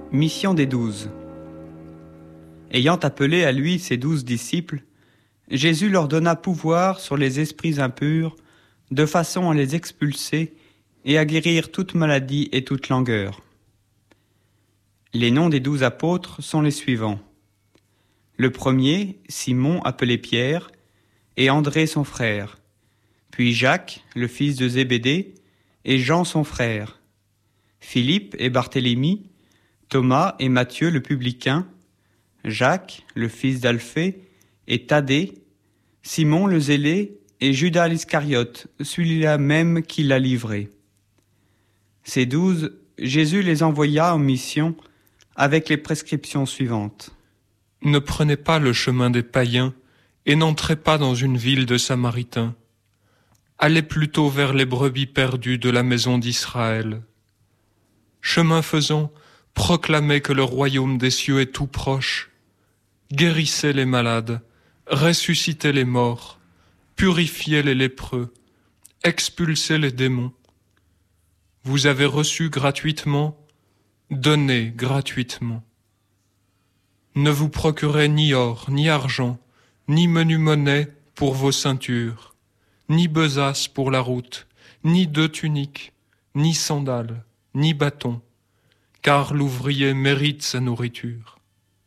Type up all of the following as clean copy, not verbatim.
Mission des 12. Ayant appelé à lui ses 12 disciples, Jésus leur donna pouvoir sur les esprits impurs, de façon à les expulser et à guérir toute maladie et toute langueur. Les noms des 12 apôtres sont les suivants. Le premier, Simon appelé Pierre, et André son frère, puis Jacques, le fils de Zébédée, et Jean son frère, Philippe et Barthélemy, Thomas et Matthieu le publicain, Jacques, le fils d'Alphée, et Thaddée, Simon le zélé, et Judas l'Iscariote, celui-là même qui l'a livré. Ces 12, Jésus les envoya en mission avec les prescriptions suivantes. Ne prenez pas le chemin des païens et n'entrez pas dans une ville de Samaritains. Allez plutôt vers les brebis perdues de la maison d'Israël. Chemin faisant, proclamez que le royaume des cieux est tout proche. Guérissez les malades, ressuscitez les morts, purifiez les lépreux, expulsez les démons. Vous avez reçu gratuitement, donnez gratuitement. Ne vous procurez ni or, ni argent, ni menu monnaie pour vos ceintures, ni besace pour la route, ni 2 tuniques, ni sandales, ni bâtons, car l'ouvrier mérite sa nourriture.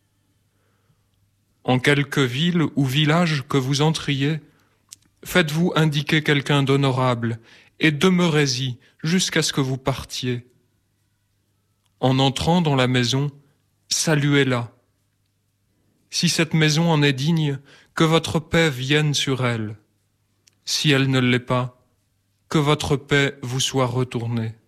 En quelque ville ou village que vous entriez, faites-vous indiquer quelqu'un d'honorable et demeurez-y jusqu'à ce que vous partiez. En entrant dans la maison, saluez-la. Si cette maison en est digne, que votre paix vienne sur elle. Si elle ne l'est pas, que votre paix vous soit retournée.